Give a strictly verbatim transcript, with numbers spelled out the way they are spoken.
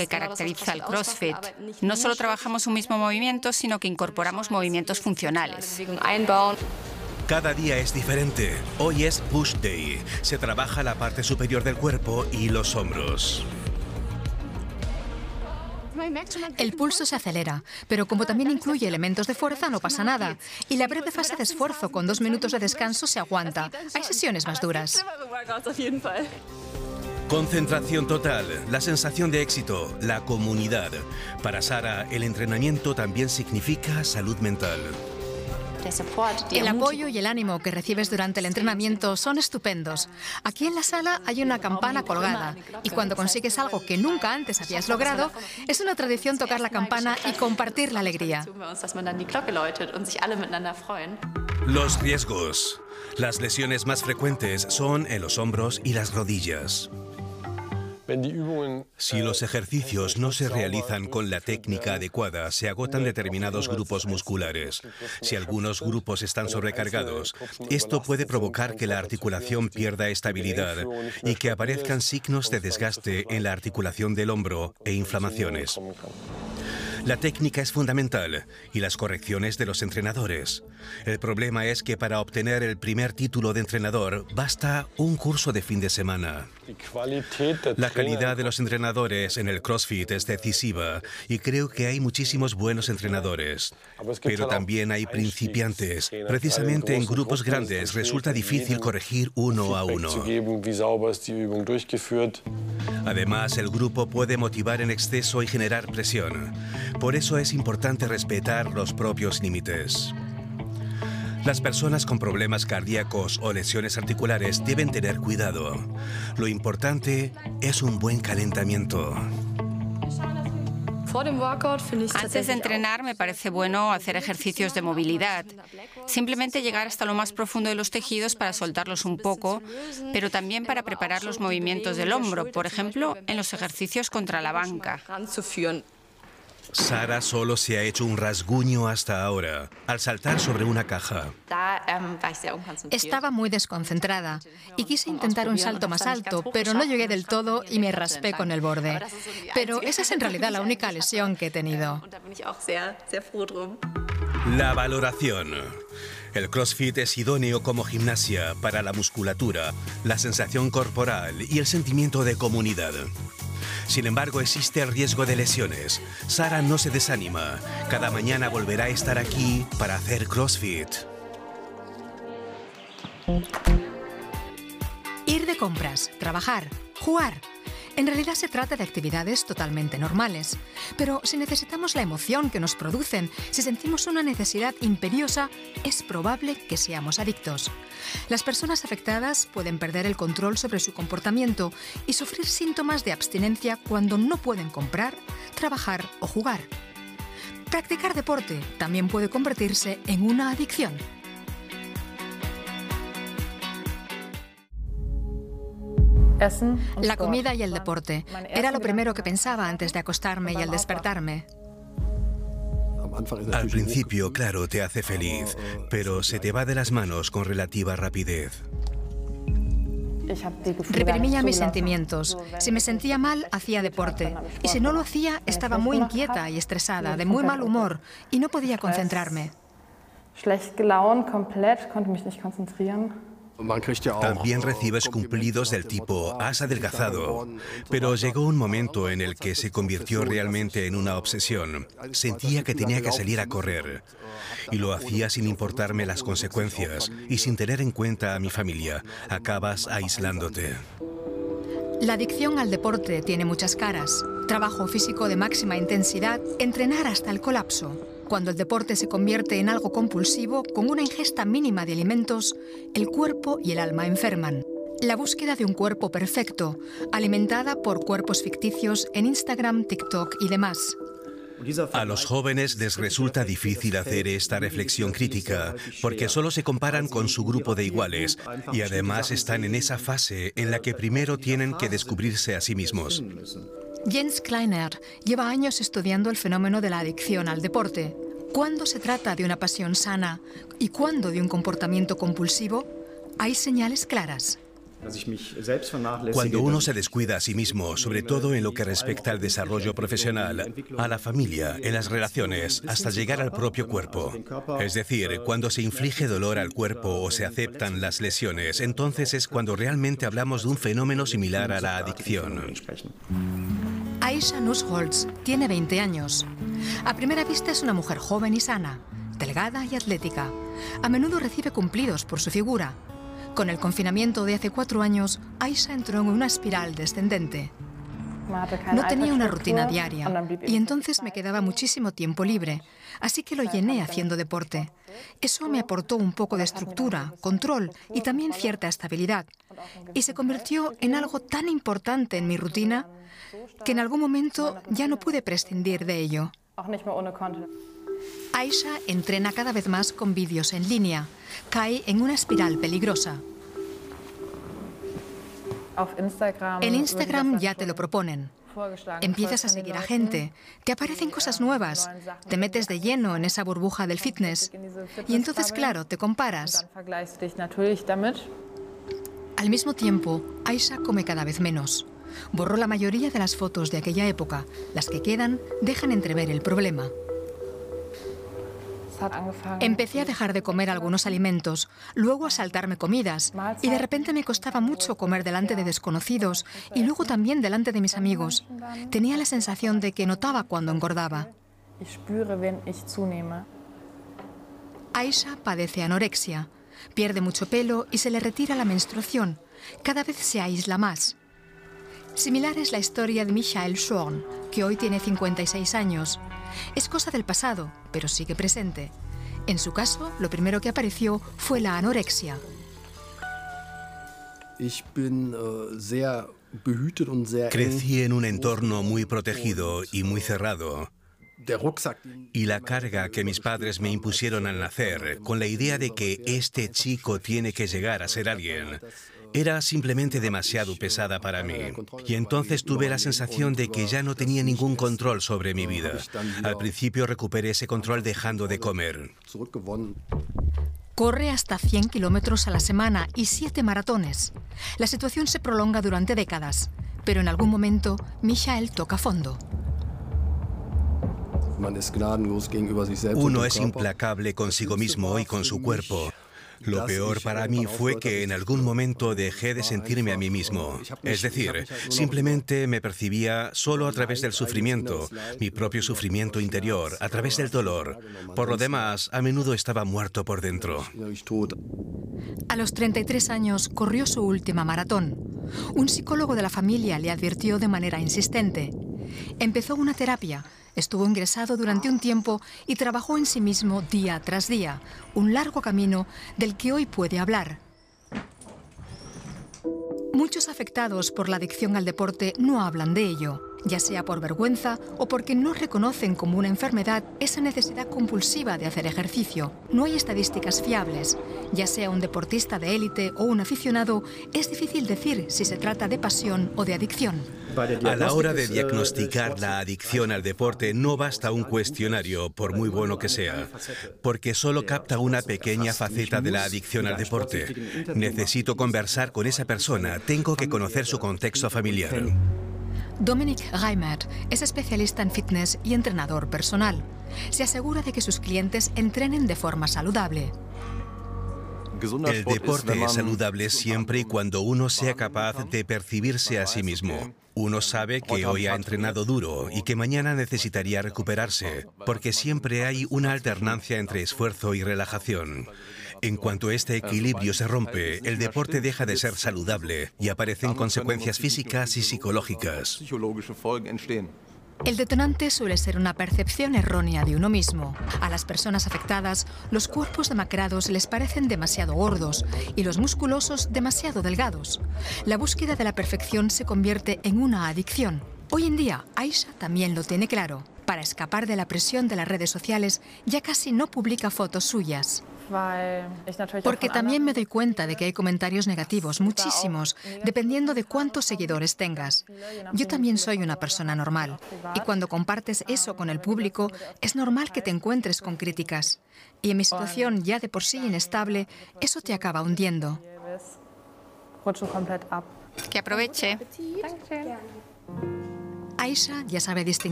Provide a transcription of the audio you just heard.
que caracteriza el CrossFit. No solo trabajamos un mismo movimiento, sino que incorporamos movimientos funcionales. Cada día es diferente. Hoy es Push Day. Se trabaja la parte superior del cuerpo y los hombros. El pulso se acelera, pero como también incluye elementos de fuerza, no pasa nada. Y la breve fase de esfuerzo con dos minutos de descanso se aguanta. Hay sesiones más duras. Concentración total, la sensación de éxito, la comunidad. Para Sara, el entrenamiento también significa salud mental. El apoyo y el ánimo que recibes durante el entrenamiento son estupendos. Aquí en la sala hay una campana colgada y cuando consigues algo que nunca antes habías logrado, es una tradición tocar la campana y compartir la alegría. Los riesgos. Las lesiones más frecuentes son en los hombros y las rodillas. Si los ejercicios no se realizan con la técnica adecuada, se agotan determinados grupos musculares. Si algunos grupos están sobrecargados, esto puede provocar que la articulación pierda estabilidad y que aparezcan signos de desgaste en la articulación del hombro e inflamaciones. La técnica es fundamental y las correcciones de los entrenadores. El problema es que para obtener el primer título de entrenador basta un curso de fin de semana. La calidad de los entrenadores en el CrossFit es decisiva y creo que hay muchísimos buenos entrenadores. Pero también hay principiantes. Precisamente en grupos grandes resulta difícil corregir uno a uno. Además, el grupo puede motivar en exceso y generar presión. Por eso es importante respetar los propios límites. Las personas con problemas cardíacos o lesiones articulares deben tener cuidado. Lo importante es un buen calentamiento. Antes de entrenar me parece bueno hacer ejercicios de movilidad. Simplemente llegar hasta lo más profundo de los tejidos para soltarlos un poco, pero también para preparar los movimientos del hombro, por ejemplo, en los ejercicios contra la banca. Sara solo se ha hecho un rasguño hasta ahora, al saltar sobre una caja. Estaba muy desconcentrada y quise intentar un salto más alto, pero no llegué del todo y me raspé con el borde. Pero esa es en realidad la única lesión que he tenido. La valoración. El CrossFit es idóneo como gimnasia para la musculatura, la sensación corporal y el sentimiento de comunidad. Sin embargo, existe el riesgo de lesiones. Sara no se desanima. Cada mañana volverá a estar aquí para hacer CrossFit. Ir de compras, trabajar, jugar. En realidad se trata de actividades totalmente normales. Pero si necesitamos la emoción que nos producen, si sentimos una necesidad imperiosa, es probable que seamos adictos. Las personas afectadas pueden perder el control sobre su comportamiento y sufrir síntomas de abstinencia cuando no pueden comprar, trabajar o jugar. Practicar deporte también puede convertirse en una adicción. La comida y el deporte. Era lo primero que pensaba antes de acostarme y al despertarme. Al principio, claro, te hace feliz, pero se te va de las manos con relativa rapidez. Reprimía mis sentimientos. Si me sentía mal, hacía deporte. Y si no lo hacía, estaba muy inquieta y estresada, de muy mal humor, y no podía concentrarme. También recibes cumplidos del tipo "has adelgazado", pero llegó un momento en el que se convirtió realmente en una obsesión. Sentía que tenía que salir a correr y lo hacía sin importarme las consecuencias y sin tener en cuenta a mi familia. Acabas aislándote. La adicción al deporte tiene muchas caras. Trabajo físico de máxima intensidad, entrenar hasta el colapso. Cuando el deporte se convierte en algo compulsivo, con una ingesta mínima de alimentos, el cuerpo y el alma enferman. La búsqueda de un cuerpo perfecto, alimentada por cuerpos ficticios en Instagram, TikTok y demás. A los jóvenes les resulta difícil hacer esta reflexión crítica porque solo se comparan con su grupo de iguales y además están en esa fase en la que primero tienen que descubrirse a sí mismos. Jens Kleiner lleva años estudiando el fenómeno de la adicción al deporte. ¿Cuándo se trata de una pasión sana y cuándo de un comportamiento compulsivo? Hay señales claras. Cuando uno se descuida a sí mismo, sobre todo en lo que respecta al desarrollo profesional, a la familia, en las relaciones, hasta llegar al propio cuerpo. Es decir, cuando se inflige dolor al cuerpo o se aceptan las lesiones, entonces es cuando realmente hablamos de un fenómeno similar a la adicción. Aisha Nussholz tiene veinte años. A primera vista es una mujer joven y sana, delgada y atlética. A menudo recibe cumplidos por su figura. Con el confinamiento de hace cuatro años, Aisha entró en una espiral descendente. No tenía una rutina diaria y entonces me quedaba muchísimo tiempo libre, así que lo llené haciendo deporte. Eso me aportó un poco de estructura, control y también cierta estabilidad. Y se convirtió en algo tan importante en mi rutina que en algún momento ya no pude prescindir de ello. Aisha entrena cada vez más con vídeos en línea. Cae en una espiral peligrosa. En Instagram ya te lo proponen. Empiezas a seguir a gente, te aparecen cosas nuevas, te metes de lleno en esa burbuja del fitness y entonces, claro, te comparas. Al mismo tiempo, Aisha come cada vez menos. Borró la mayoría de las fotos de aquella época. Las que quedan dejan entrever el problema. Empecé a dejar de comer algunos alimentos, luego a saltarme comidas, y de repente me costaba mucho comer delante de desconocidos y luego también delante de mis amigos. Tenía la sensación de que notaba cuando engordaba. Aisha padece anorexia, pierde mucho pelo y se le retira la menstruación. Cada vez se aísla más. Similar es la historia de Michael Schorn, que hoy tiene cincuenta y seis años. Es cosa del pasado, pero sigue presente. En su caso, lo primero que apareció fue la anorexia. Crecí en un entorno muy protegido y muy cerrado. Y la carga que mis padres me impusieron al nacer, con la idea de que este chico tiene que llegar a ser alguien, era simplemente demasiado pesada para mí. Y entonces tuve la sensación de que ya no tenía ningún control sobre mi vida. Al principio recuperé ese control dejando de comer. Corre hasta cien kilómetros a la semana y siete maratones. La situación se prolonga durante décadas, pero en algún momento Michael toca fondo. Uno es implacable consigo mismo y con su cuerpo. Lo peor para mí fue que en algún momento dejé de sentirme a mí mismo. Es decir, simplemente me percibía solo a través del sufrimiento, mi propio sufrimiento interior, a través del dolor. Por lo demás, a menudo estaba muerto por dentro. A los treinta y tres años corrió su última maratón. Un psicólogo de la familia le advirtió de manera insistente. Empezó una terapia. Estuvo ingresado durante un tiempo y trabajó en sí mismo día tras día, un largo camino del que hoy puede hablar. Muchos afectados por la adicción al deporte no hablan de ello, ya sea por vergüenza o porque no reconocen como una enfermedad esa necesidad compulsiva de hacer ejercicio. No hay estadísticas fiables. Ya sea un deportista de élite o un aficionado, es difícil decir si se trata de pasión o de adicción. A la hora de diagnosticar la adicción al deporte no basta un cuestionario, por muy bueno que sea, porque solo capta una pequeña faceta de la adicción al deporte. Necesito conversar con esa persona, tengo que conocer su contexto familiar. Dominik Reimert es especialista en fitness y entrenador personal. Se asegura de que sus clientes entrenen de forma saludable. El deporte es saludable siempre y cuando uno sea capaz de percibirse a sí mismo. Uno sabe que hoy ha entrenado duro y que mañana necesitaría recuperarse, porque siempre hay una alternancia entre esfuerzo y relajación. En cuanto este equilibrio se rompe, el deporte deja de ser saludable y aparecen consecuencias físicas y psicológicas. El detonante suele ser una percepción errónea de uno mismo. A las personas afectadas, los cuerpos demacrados les parecen demasiado gordos y los musculosos demasiado delgados. La búsqueda de la perfección se convierte en una adicción. Hoy en día, Aisha también lo tiene claro. Para escapar de la presión de las redes sociales, ya casi no publica fotos suyas. Porque también me doy cuenta de que hay comentarios negativos, muchísimos, dependiendo de cuántos seguidores tengas. Yo también soy una persona normal, y cuando compartes eso con el público, es normal que te encuentres con críticas. Y en mi situación ya de por sí inestable, eso te acaba hundiendo. Que aproveche. Aisha ya sabe distinguir